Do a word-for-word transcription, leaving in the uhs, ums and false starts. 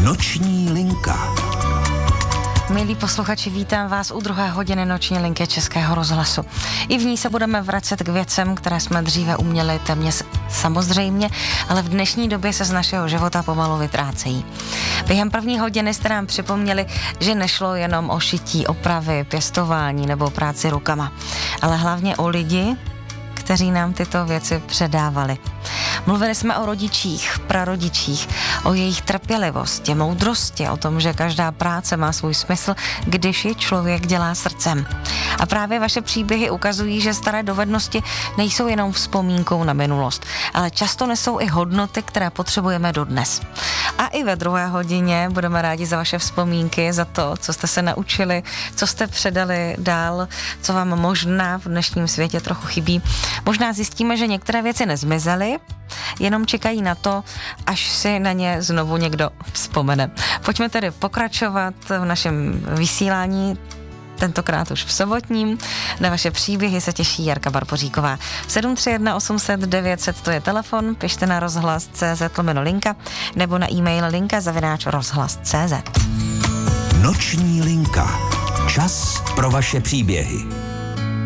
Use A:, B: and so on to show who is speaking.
A: Noční linka.
B: Milí posluchači, vítám vás u druhé hodiny Noční linky Českého rozhlasu. I v ní se budeme vracet k věcem, které jsme dříve uměli téměř samozřejmě, ale v dnešní době se z našeho života pomalu vytrácejí. Během první hodiny jste nám připomněli, že nešlo jenom o šití, opravy, pěstování nebo práci rukama, ale hlavně o lidi, kteří nám tyto věci předávali. Mluvili jsme o rodičích, prarodičích, o jejich trpělivosti, moudrosti, o tom, že každá práce má svůj smysl, když ji člověk dělá srdcem. A právě vaše příběhy ukazují, že staré dovednosti nejsou jenom vzpomínkou na minulost, ale často nesou i hodnoty, které potřebujeme dodnes. A i ve druhé hodině budeme rádi za vaše vzpomínky, za to, co jste se naučili, co jste předali dál, co vám možná v dnešním světě trochu chybí. Možná zjistíme, že některé věci nezmizely, jenom čekají na to, až si na ně znovu někdo vzpomene. Pojďme tedy pokračovat v našem vysílání, tentokrát už v sobotním. Na vaše příběhy se těší Jarka Barboříková. sedm tři jedna osm set devět set, to je telefon, pište na rozhlas tečka cé zet lomeno linka nebo na e-mail linka zavináč rozhlas tečka cé zet.
A: Noční linka. Čas pro vaše příběhy.